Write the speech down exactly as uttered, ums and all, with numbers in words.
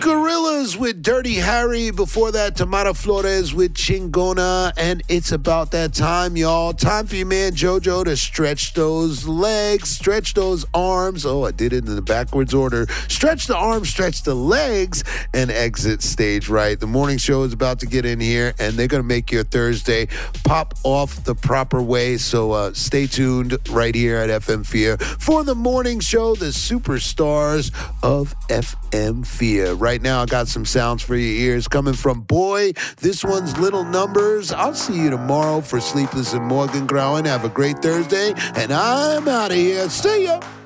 Gorillas with Dirty Harry. Before that, Tomato Flores with Chingona. And it's about that time, y'all. Time for your man JoJo to stretch those legs, stretch those arms. Oh, I did it in the backwards order. Stretch the arms, stretch the legs, and exit stage right. The morning show is about to get in here, and they're going to make your Thursday pop off the proper way. So uh, stay tuned right here at F M Fear for the morning show, the superstars of F M Fear. Right now, I got some sounds for your ears coming from Boy. This one's Little Numbers. I'll see you tomorrow for Sleepless and Morgan Growen. Have a great Thursday, and I'm out of here. See ya.